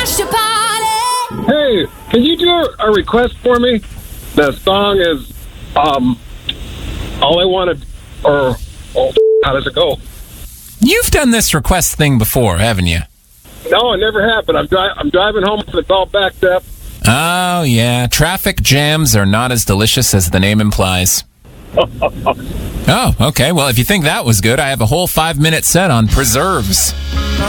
Hey, can you do a request for me? The song is All I Wanted, or how does it go? You've done this request thing before, haven't you? No, it never happened. I'm driving home and it's all backed up. Oh, yeah. Traffic jams are not as delicious as the name implies. Oh, okay. Well, if you think that was good, I have a whole 5-minute set on preserves.